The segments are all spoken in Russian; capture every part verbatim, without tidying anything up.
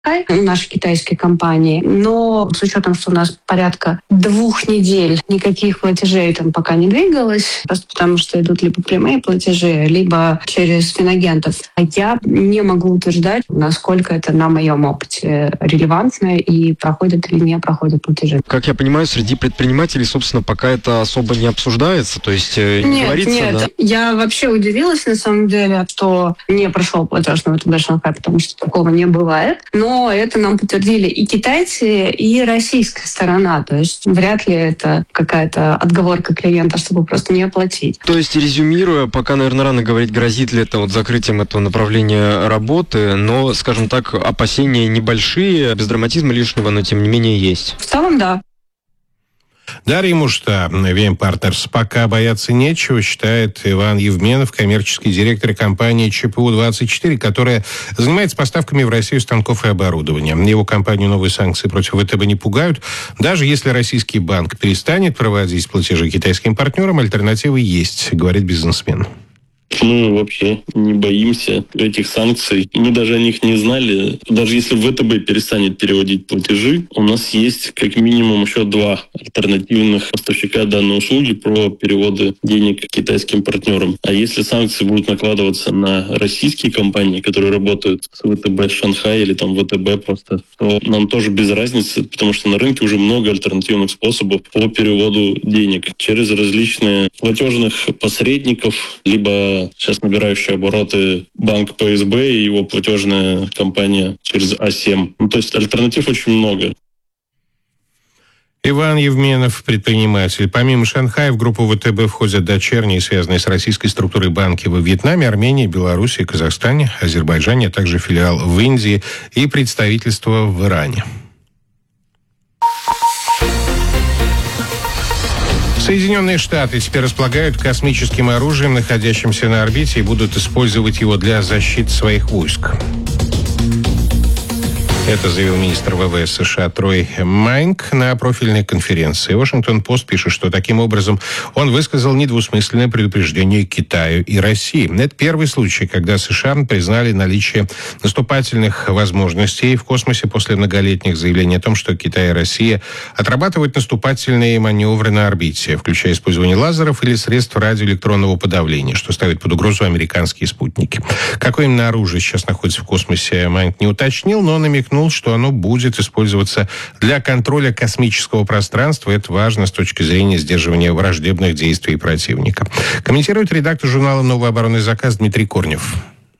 нашей китайской компании. Но с учетом, что у нас порядка двух недель никаких платежей там пока не двигалось, просто потому что идут либо прямые платежи, либо через финагентов. А я не могу утверждать, насколько это на моем опыте релевантно и проходят или не проходят платежи. Как я понимаю, среди предпринимателей, собственно, пока это особо не обсуждается, то есть не нет, говорится, нет. да? Я вообще удивилась, на самом деле, что не прошел платеж на ВТБ Шанхай, потому что такого не бывает. Но это нам подтвердили и китайцы, и российская сторона. То есть вряд ли это какая-то отговорка клиента, чтобы просто не оплатить. То есть, резюмируя, пока, наверное, рано говорить, грозит ли это вот закрытием этого направления работы, но, скажем так, опасения небольшие, без драматизма лишнего, но тем не менее есть. В целом, да. Дарья Мушта, ви эм Partners. Пока бояться нечего, считает Иван Евменов, коммерческий директор компании ЧПУ двадцать четыре, которая занимается поставками в Россию станков и оборудования. Его компанию новые санкции против ВТБ не пугают. Даже если российский банк перестанет проводить платежи китайским партнерам, альтернативы есть, говорит бизнесмен. Мы вообще не боимся этих санкций. Мы даже о них не знали. Даже если ВТБ перестанет переводить платежи, у нас есть как минимум еще два альтернативных поставщика данной услуги про переводы денег китайским партнерам. А если санкции будут накладываться на российские компании, которые работают с ВТБ Шанхай или там ВТБ просто, то нам тоже без разницы, потому что на рынке уже много альтернативных способов по переводу денег через различные платежных посредников, либо сейчас набирающие обороты банк Пэ Эс Бэ и его платежная компания через А семь. Ну, то есть альтернатив очень много. Иван Евменов, предприниматель. Помимо Шанхая в группу ВТБ входят дочерние, связанные с российской структурой банки во Вьетнаме, Армении, Беларуси, Казахстане, Азербайджане, а также филиал в Индии и представительство в Иране. Соединенные Штаты теперь располагают космическим оружием, находящимся на орбите, и будут использовать его для защиты своих войск. Это заявил министр вэ вэ эс США Трой Майнк на профильной конференции. Вашингтон-Пост пишет, что таким образом он высказал недвусмысленное предупреждение Китаю и России. Это первый случай, когда США признали наличие наступательных возможностей в космосе после многолетних заявлений о том, что Китай и Россия отрабатывают наступательные маневры на орбите, включая использование лазеров или средств радиоэлектронного подавления, что ставит под угрозу американские спутники. Какое именно оружие сейчас находится в космосе, Майнк не уточнил, но намекнул, что оно будет использоваться для контроля космического пространства. Это важно с точки зрения сдерживания враждебных действий противника. Комментирует редактор журнала «Новый оборонный заказ» Дмитрий Корнев.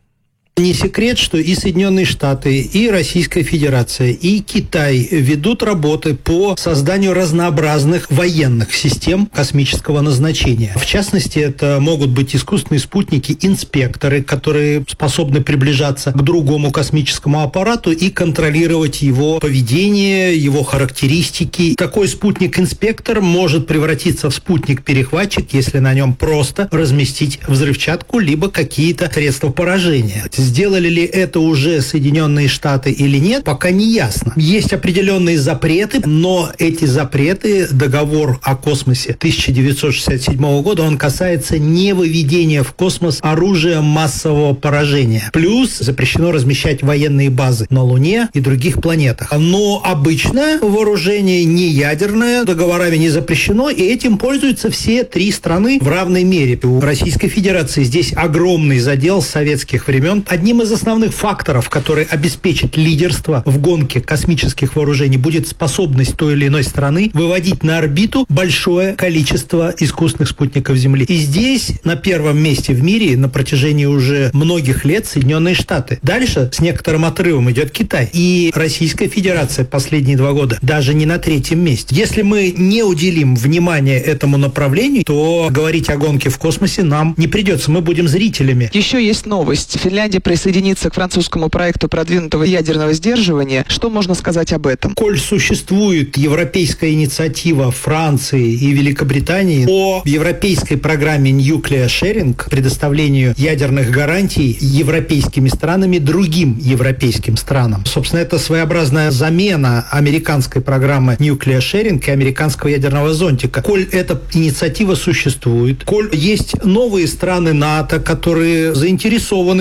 Не секрет, что и Соединенные Штаты, и Российская Федерация, и Китай ведут работы по созданию разнообразных военных систем космического назначения. В частности, это могут быть искусственные спутники-инспекторы, которые способны приближаться к другому космическому аппарату и контролировать его поведение, его характеристики. Такой спутник-инспектор может превратиться в спутник-перехватчик, если на нем просто разместить взрывчатку либо какие-то средства поражения. Сделали ли это уже Соединенные Штаты или нет, пока не ясно. Есть определенные запреты, но эти запреты, договор о космосе тысяча девятьсот шестьдесят седьмого года, он касается не выведения в космос оружия массового поражения. Плюс запрещено размещать военные базы на Луне и других планетах. Но обычное вооружение, не ядерное, договорами не запрещено, и этим пользуются все три страны в равной мере. У Российской Федерации здесь огромный задел с советских времен. Одним из основных факторов, который обеспечит лидерство в гонке космических вооружений, будет способность той или иной страны выводить на орбиту большое количество искусственных спутников Земли. И здесь на первом месте в мире на протяжении уже многих лет Соединенные Штаты. Дальше с некоторым отрывом идет Китай. И Российская Федерация последние два года даже не на третьем месте. Если мы не уделим внимания этому направлению, то говорить о гонке в космосе нам не придется. Мы будем зрителями. Еще есть новость. Финляндия присоединиться к французскому проекту продвинутого ядерного сдерживания. Что можно сказать об этом? Коль существует европейская инициатива Франции и Великобритании по европейской программе Nuclear Sharing, предоставлению ядерных гарантий европейскими странами другим европейским странам. Собственно, это своеобразная замена американской программы Nuclear Sharing и американского ядерного зонтика. Коль эта инициатива существует, коль есть новые страны НАТО, которые заинтересованы в том, что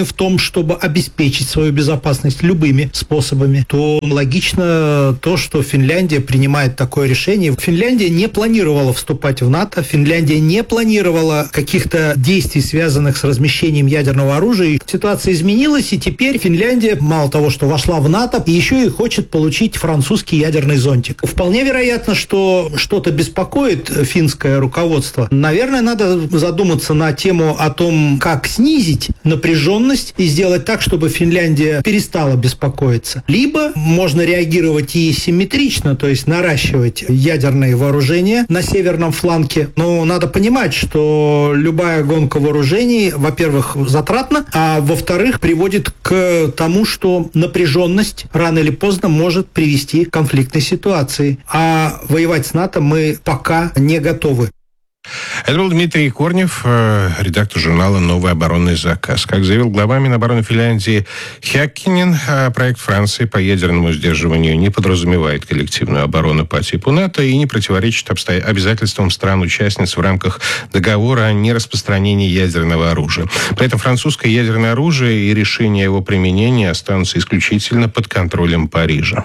чтобы обеспечить свою безопасность любыми способами, то логично то, что Финляндия принимает такое решение. Финляндия не планировала вступать в НАТО, Финляндия не планировала каких-то действий, связанных с размещением ядерного оружия. Ситуация изменилась, и теперь Финляндия, мало того, что вошла в НАТО, еще и хочет получить французский ядерный зонтик. Вполне вероятно, что что-то беспокоит финское руководство. Наверное, надо задуматься на тему о том, как снизить напряженность и сделать так, чтобы Финляндия перестала беспокоиться. Либо можно реагировать и симметрично, то есть наращивать ядерные вооружения на северном фланге. Но надо понимать, что любая гонка вооружений, во-первых, затратна, а во-вторых, приводит к тому, что напряженность рано или поздно может привести к конфликтной ситуации. А воевать с НАТО мы пока не готовы. Это был Дмитрий Корнев, редактор журнала «Новый оборонный заказ». Как заявил глава Минобороны Финляндии Хяккинен, проект Франции по ядерному сдерживанию не подразумевает коллективную оборону по типу НАТО и не противоречит обсто... обязательствам стран-участниц в рамках договора о нераспространении ядерного оружия. При этом французское ядерное оружие и решение о его применении останутся исключительно под контролем Парижа.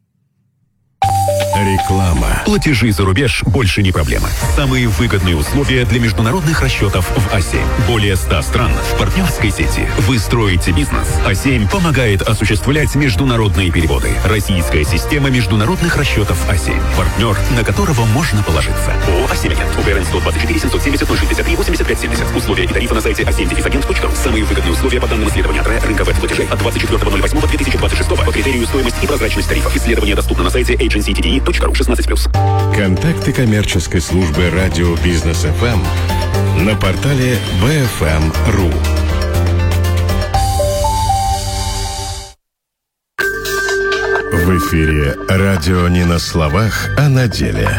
Реклама. Платежи за рубеж больше не проблема. Самые выгодные условия для международных расчетов в а семь. Более ста стран в партнерской сети. Вы строите бизнес. а семь помогает осуществлять международные переводы. Российская система международных расчетов а семь. Партнер, на которого можно положиться. ООО «а семь Агент». УГРН сто двадцать четыре семьсот семьдесят ноль шестьдесят три восемьдесят пять семьдесят. Условия и тарифы на сайте а семь агент точка ру. Самые выгодные условия по данным исследования ТРЭ рынка веб-платежей от двадцать четвёртого ноль восьмого две тысячи двадцать шестого по критерию стоимость и прозрачность тарифов. Исследование доступно на сайте эйдженси ти ди и точка ру шестнадцать плюс. Контакты коммерческой службы радио Бизнес эф эм на портале би эф эм точка ру. В эфире радио не на словах, а на деле.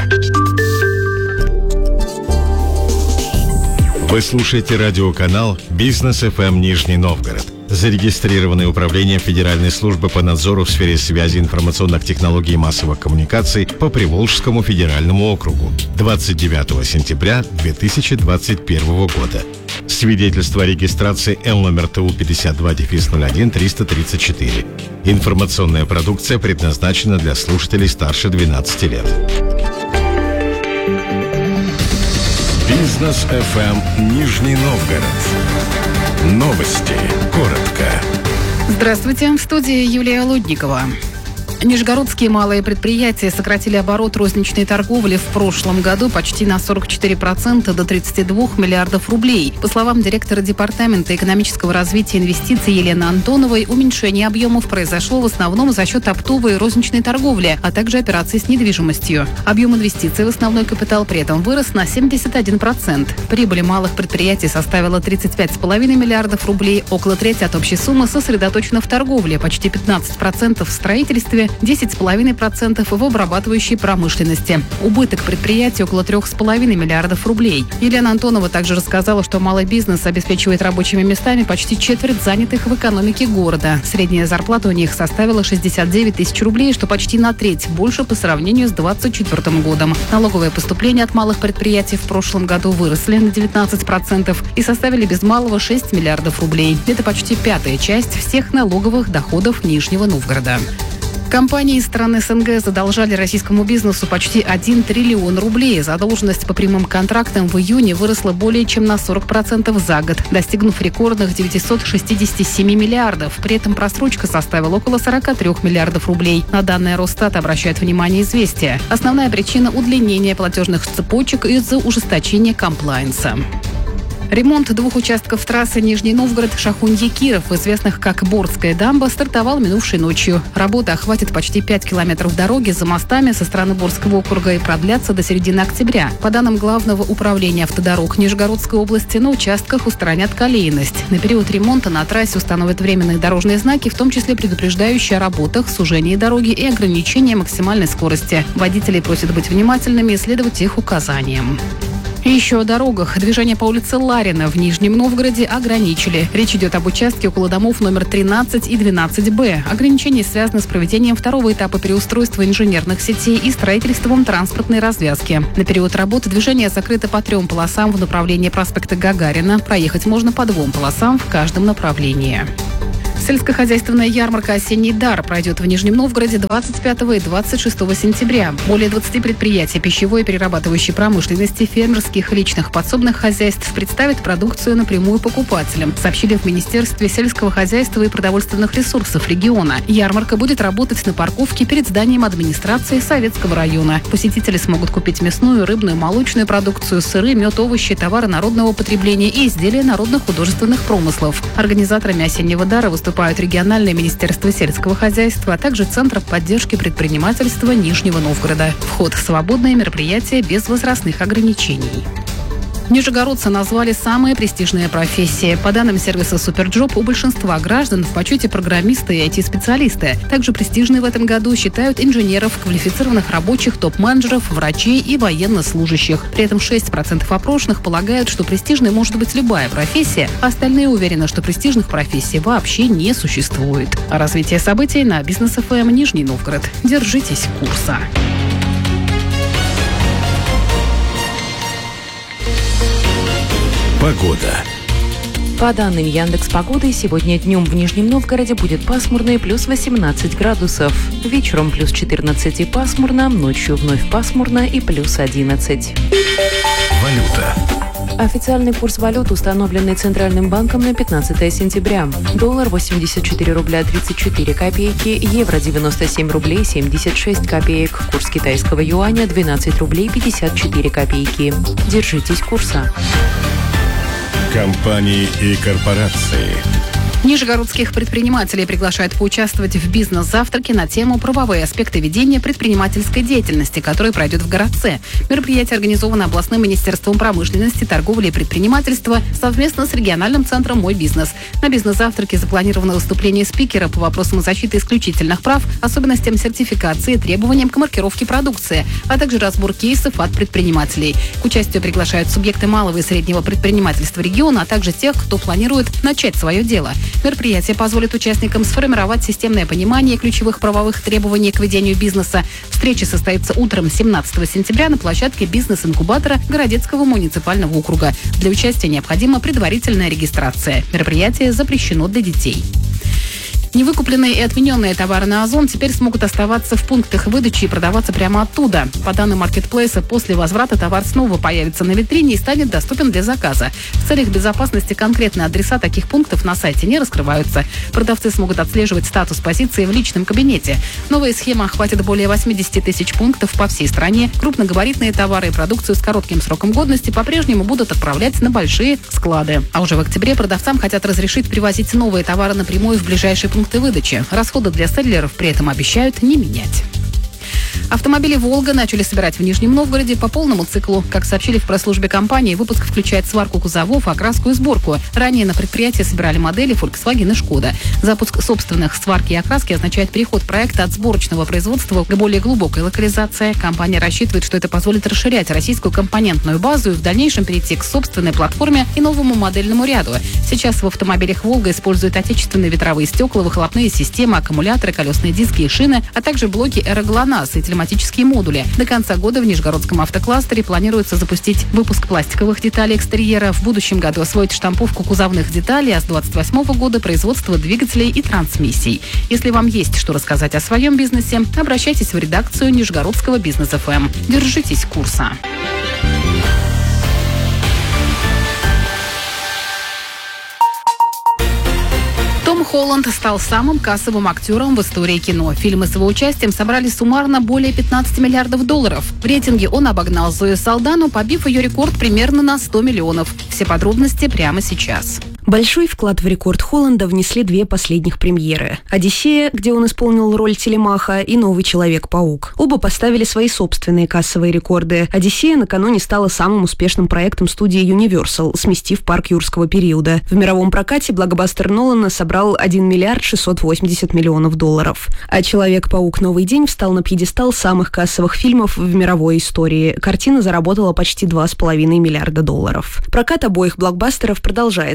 Вы слушаете радиоканал Бизнес эф эм Нижний Новгород, зарегистрированное управлением Федеральной службы по надзору в сфере связи, информационных технологий и массовых коммуникаций по Приволжскому федеральному округу двадцать девятого сентября две тысячи двадцать первого года. Свидетельство о регистрации Л номер Т У пятьдесят два ноль один триста тридцать четыре. Информационная продукция предназначена для слушателей старше двенадцати лет. Бизнес эф эм Нижний Новгород. Новости. Коротко. Здравствуйте. В студии Юлия Лудникова. Нижегородские малые предприятия сократили оборот розничной торговли в прошлом году почти на сорок четыре процента до тридцати двух миллиардов рублей. По словам директора Департамента экономического развития и инвестиций Елены Антоновой, уменьшение объемов произошло в основном за счет оптовой и розничной торговли, а также операций с недвижимостью. Объем инвестиций в основной капитал при этом вырос на семьдесят один процент. Прибыль малых предприятий составила тридцать пять целых пять десятых миллиардов рублей, около трети от общей суммы сосредоточено в торговле, почти пятнадцать процентов в строительстве, десять целых пять десятых процента в обрабатывающей промышленности. Убыток предприятий около трех целых пять десятых миллиардов рублей. Елена Антонова также рассказала, что малый бизнес обеспечивает рабочими местами почти четверть занятых в экономике города. Средняя зарплата у них составила шестьдесят девять тысяч рублей, что почти на треть больше по сравнению с двадцать четвёртым годом. Налоговые поступления от малых предприятий в прошлом году выросли на девятнадцать процентов и составили без малого шесть миллиардов рублей. Это почти пятая часть всех налоговых доходов Нижнего Новгорода. Компании из стран СНГ задолжали российскому бизнесу почти один триллион рублей. Задолженность по прямым контрактам в июне выросла более чем на сорок процентов за год, достигнув рекордных девятисот шестидесяти семи миллиардов. При этом просрочка составила около сорока трёх миллиардов рублей. На данное Росстат обращает внимание «Известия». Основная причина – удлинение платежных цепочек из-за ужесточения комплаенса. Ремонт двух участков трассы Нижний Новгород-Шахунье-Киров, известных как Бордская дамба, стартовал минувшей ночью. Работа охватит почти пять километров дороги за мостами со стороны Бордского округа и продлятся до середины октября. По данным Главного управления автодорог Нижегородской области, на участках устранят колейность. На период ремонта на трассе установят временные дорожные знаки, в том числе предупреждающие о работах, сужении дороги и ограничении максимальной скорости. Водителей просят быть внимательными и следовать их указаниям. И еще о дорогах. Движение по улице Ларина в Нижнем Новгороде ограничили. Речь идет об участке около домов номер тринадцать и двенадцать Б. Ограничения связаны с проведением второго этапа переустройства инженерных сетей и строительством транспортной развязки. На период работы движение закрыто по трем полосам в направлении проспекта Гагарина. Проехать можно по двум полосам в каждом направлении. Сельскохозяйственная ярмарка «Осенний дар» пройдет в Нижнем Новгороде двадцать пятого и двадцать шестого сентября. Более двадцати предприятий пищевой и перерабатывающей промышленности, фермерских и личных подсобных хозяйств представят продукцию напрямую покупателям, сообщили в Министерстве сельского хозяйства и продовольственных ресурсов региона. Ярмарка будет работать на парковке перед зданием администрации Советского района. Посетители смогут купить мясную, рыбную, молочную продукцию, сыры, мед, овощи, товары народного потребления и изделия народных художественных промыслов. Организаторами «Осеннего дара» выступают региональное министерство сельского хозяйства, а также Центр поддержки предпринимательства Нижнего Новгорода. Вход свободное, мероприятие без возрастных ограничений. Нижегородцы назвали самые престижные профессии. По данным сервиса «Суперджоп», у большинства граждан в почете программисты и ай ти-специалисты. Также престижные в этом году считают инженеров, квалифицированных рабочих, топ-менеджеров, врачей и военнослужащих. При этом шесть процентов опрошенных полагают, что престижной может быть любая профессия, а остальные уверены, что престижных профессий вообще не существует. А развитие событий на Бизнес эф эм Нижний Новгород. Держитесь курса. Погода. По данным Яндекс.Погоды, сегодня днем в Нижнем Новгороде будет пасмурно и плюс восемнадцать градусов. Вечером плюс четырнадцать и пасмурно, ночью вновь пасмурно и плюс одиннадцать. Валюта. Официальный курс валют, установленный Центральным банком на пятнадцатое сентября. Доллар восемьдесят четыре рубля тридцать четыре копейки, евро девяносто семь рублей семьдесят шесть копеек, курс китайского юаня двенадцать рублей пятьдесят четыре копейки. Держитесь курса. Компании и корпорации. Нижегородских предпринимателей приглашают поучаствовать в бизнес-завтраке на тему «Правовые аспекты ведения предпринимательской деятельности», который пройдет в городце. Мероприятие организовано областным министерством промышленности, торговли и предпринимательства совместно с региональным центром «Мой бизнес». На бизнес-завтраке запланировано выступление спикера по вопросам защиты исключительных прав, особенностям сертификации, требованиям к маркировке продукции, а также разбор кейсов от предпринимателей. К участию приглашают субъекты малого и среднего предпринимательства региона, а также тех, кто планирует начать свое дело. Мероприятие позволит участникам сформировать системное понимание ключевых правовых требований к ведению бизнеса. Встреча состоится утром семнадцатого сентября на площадке бизнес-инкубатора Городецкого муниципального округа. Для участия необходима предварительная регистрация. Мероприятие запрещено для детей. Невыкупленные и отмененные товары на Озон теперь смогут оставаться в пунктах выдачи и продаваться прямо оттуда. По данным маркетплейса, после возврата товар снова появится на витрине и станет доступен для заказа. В целях безопасности конкретные адреса таких пунктов на сайте не раскрываются. Продавцы смогут отслеживать статус позиции в личном кабинете. Новая схема охватит более восемьдесят тысяч пунктов по всей стране. Крупногабаритные товары и продукцию с коротким сроком годности по-прежнему будут отправлять на большие склады. А уже в октябре продавцам хотят разрешить привозить новые товары напрямую в ближайшие пункты выдачи. Расходы для селлеров при этом обещают не менять. Автомобили «Волга» начали собирать в Нижнем Новгороде по полному циклу. Как сообщили в пресс-службе компании, выпуск включает сварку кузовов, окраску и сборку. Ранее на предприятии собирали модели Volkswagen и Шкода. Запуск собственных сварки и окраски означает переход проекта от сборочного производства к более глубокой локализации. Компания рассчитывает, что это позволит расширять российскую компонентную базу и в дальнейшем перейти к собственной платформе и новому модельному ряду. Сейчас в автомобилях «Волга» используют отечественные ветровые стекла, выхлопные системы, аккумуляторы, колесные диски и шины, а также блоки «Аэроглонасс» и телематические модули. До конца года в Нижегородском автокластере планируется запустить выпуск пластиковых деталей экстерьера. В будущем году освоить штамповку кузовных деталей, а с двадцать восьмого года производство двигателей и трансмиссий. Если вам есть что рассказать о своем бизнесе, обращайтесь в редакцию Нижегородского Бизнес эф эм. Держитесь курса. Том Холланд стал самым кассовым актером в истории кино. Фильмы с его участием собрали суммарно более пятнадцати миллиардов долларов. В рейтинге он обогнал Зою Салдану, побив ее рекорд примерно на сто миллионов. Все подробности прямо сейчас. Большой вклад в рекорд Холланда внесли две последних премьеры. «Одиссея», где он исполнил роль Телемаха, и «Новый Человек-паук». Оба поставили свои собственные кассовые рекорды. «Одиссея» накануне стала самым успешным проектом студии Universal, сместив парк юрского периода. В мировом прокате блокбастер Нолана собрал один миллиард шестьсот восемьдесят миллионов долларов. А «Человек-паук. Новый день» встал на пьедестал самых кассовых фильмов в мировой истории. Картина заработала почти два с половиной миллиарда долларов. Прокат обоих блокбастеров продолжается.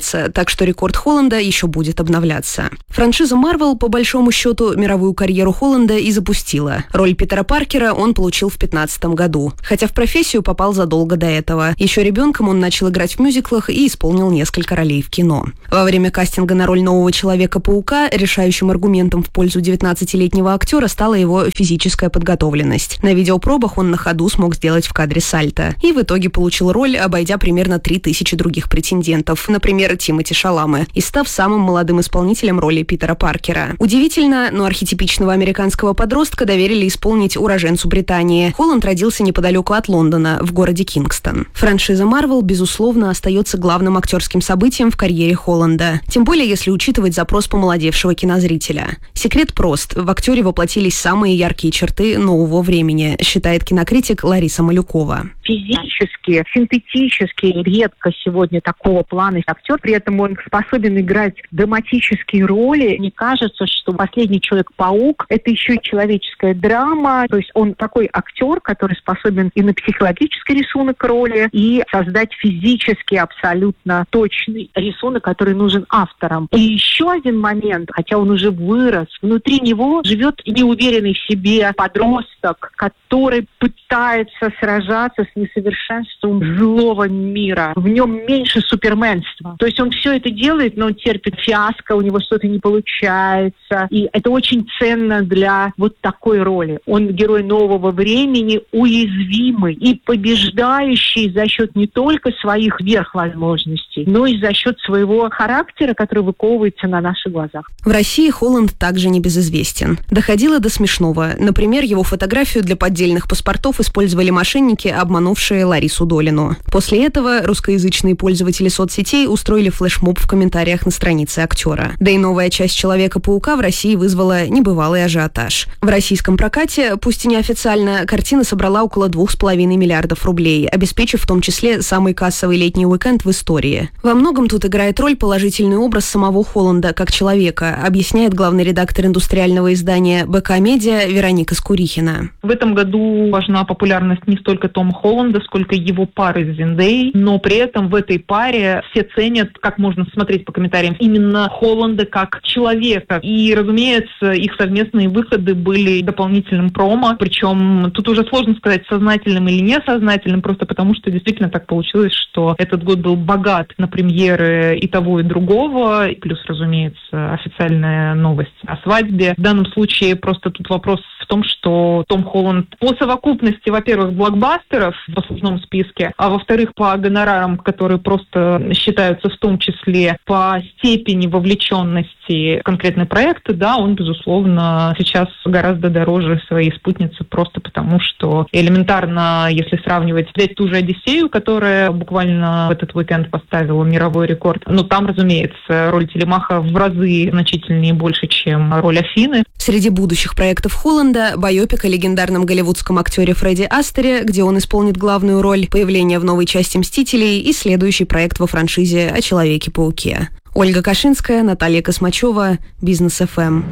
так что рекорд Холланда еще будет обновляться. Франшиза Marvel, по большому счету, мировую карьеру Холланда и запустила. Роль Питера Паркера он получил в пятнадцатом году, хотя в профессию попал задолго до этого. Еще ребенком он начал играть в мюзиклах и исполнил несколько ролей в кино. Во время кастинга на роль нового Человека-паука решающим аргументом в пользу девятнадцатилетнего актера стала его физическая подготовленность. На видеопробах он на ходу смог сделать в кадре сальто. И в итоге получил роль, обойдя примерно три тысячи других претендентов, например, Тимоти Шаламе, и став самым молодым исполнителем роли Питера Паркера. Удивительно, но архетипичного американского подростка доверили исполнить уроженцу Британии. Холланд родился неподалеку от Лондона, в городе Кингстон. Франшиза Marvel, безусловно, остается главным актерским событием в карьере Холланда. Тем более, если учитывать запрос помолодевшего кинозрителя. Секрет прост. В актере воплотились самые яркие черты нового времени, считает кинокритик Лариса Малюкова. Физически, синтетически, редко сегодня такого плана актер, при этом он способен играть драматические роли. Мне кажется, что «Последний Человек-паук» — это еще и человеческая драма, то есть он такой актер, который способен и на психологический рисунок роли, и создать физически абсолютно точный рисунок, который нужен авторам. И еще один момент, хотя он уже вырос, внутри него живет неуверенный в себе подросток, который пытается сражаться с несовершенством злого мира. В нем меньше суперменства. То есть он все это делает, но он терпит фиаско, у него что-то не получается. И это очень ценно для вот такой роли. Он герой нового времени, уязвимый и побеждающий за счет не только своих сверхвозможностей, но и за счет своего характера, который выковывается на наших глазах. В России Холланд также небезызвестен. Доходило до смешного. Например, его фотографию для поддельных паспортов использовали мошенники, обманувшие Ларису Долину. После этого русскоязычные пользователи соцсетей устроили флешмоб в комментариях на странице актера. Да и новая часть Человека-паука в России вызвала небывалый ажиотаж. В российском прокате, пусть и неофициально, картина собрала около двух с половиной миллиардов рублей, обеспечив в том числе самый кассовый летний уикенд в истории. Во многом тут играет роль положительный образ самого Холланда как человека, объясняет главный редактор индустриального издания БК Медиа Вероника Скурихина. В этом году важна популярность не столько Тома Холланда, сколько его пары с Зендеей, но при этом в этой паре все ценят, как можно смотреть по комментариям, именно Холланда как человека. И, разумеется, их совместные выходы были дополнительным промо, причем тут уже сложно сказать, сознательным или несознательным, просто потому что действительно так получилось, что этот год был богат на премьеры и того, и другого, и плюс, разумеется, официальная новость о свадьбе. В данном случае просто тут вопрос в том, что Том Холланд по совокупности, во-первых, блокбастеров в послужном списке, а во-вторых, по гонорарам, которые просто считаются в том числе по степени вовлеченности в конкретный проект, да, он, безусловно, сейчас гораздо дороже своей спутницы, просто потому что элементарно, если сравнивать, взять ту же «Одиссею», которая буквально в этот уикенд поставила мировой рекорд, но там, разумеется, роль Телемаха в разы значительнее больше, чем роль Афины. Среди будущих проектов Холланда байопик о легендарном голливудском актере Фредди Астере, где он исполнит главную роль, появление в новой части «Мстителей» и следующий проект во франшизе о Человеке-пауке. Ольга Кашинская, Наталья Космачева, Бизнес эф эм.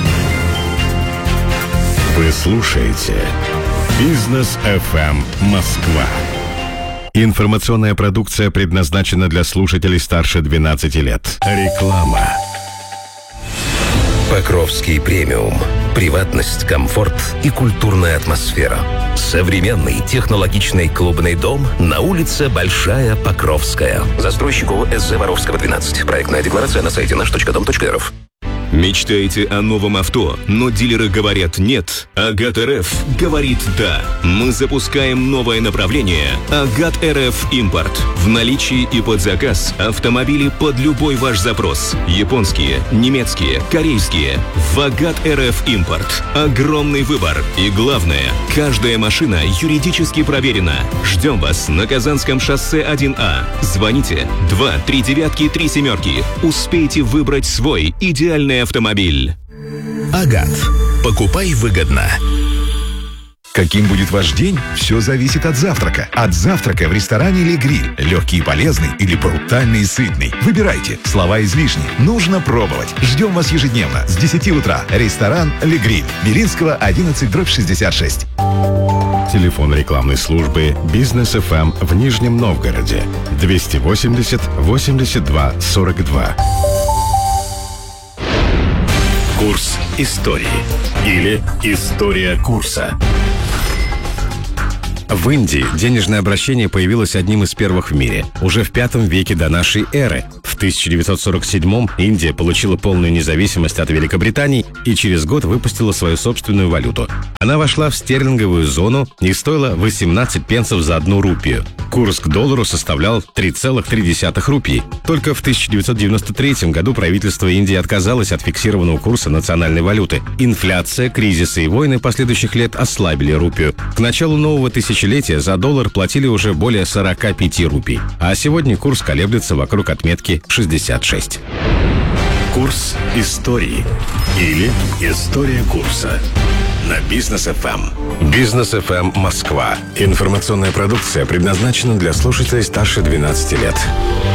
Вы слушаете Бизнес эф эм Москва. Информационная продукция предназначена для слушателей старше двенадцати лет. Реклама. Покровский премиум. Приватность, комфорт и культурная атмосфера. Современный технологичный клубный дом на улице Большая Покровская. Застройщик ООО СЗ Воровского двенадцать. Проектная декларация на сайте наш точка дом точка эр эф. Мечтаете о новом авто, но дилеры говорят нет? Агат эр эф говорит да. Мы запускаем новое направление Агат эр эф Импорт. В наличии и под заказ автомобили под любой ваш запрос. Японские, немецкие, корейские. В Агат эр эф Импорт. Огромный выбор. И главное, каждая машина юридически проверена. Ждем вас на Казанском шоссе один А. Звоните два три девятки три семерки. Успейте выбрать свой идеальный автомобиль. Агат. Покупай выгодно. Каким будет ваш день, все зависит от завтрака. От завтрака в ресторане «Ле Гриль». Легкий и полезный или брутальный и сытный. Выбирайте. Слова излишни. Нужно пробовать. Ждем вас ежедневно с десяти утра. Ресторан «Ле Гриль». Белинского, одиннадцать, дробь шестьдесят шесть. Телефон рекламной службы «Бизнес эф эм» в Нижнем Новгороде двести восемьдесят восемьдесят два сорок два. Курс истории или история курса. В Индии денежное обращение появилось одним из первых в мире, уже в пятом веке до нашей эры. В тысяча девятьсот сорок седьмом Индия получила полную независимость от Великобритании и через год выпустила свою собственную валюту. Она вошла в стерлинговую зону и стоила восемнадцать пенсов за одну рупию. Курс к доллару составлял три целых три десятых рупий. Только в тысяча девятьсот девяносто третьем году правительство Индии отказалось от фиксированного курса национальной валюты. Инфляция, кризисы и войны последующих лет ослабили рупию. К началу нового тысячелетия за доллар платили уже более сорок пять рупий. А сегодня курс колеблется вокруг отметки шестьдесят шесть. Курс истории или история курса на Бизнес эф эм. Бизнес эф эм Москва. Информационная продукция предназначена для слушателей старше двенадцати лет.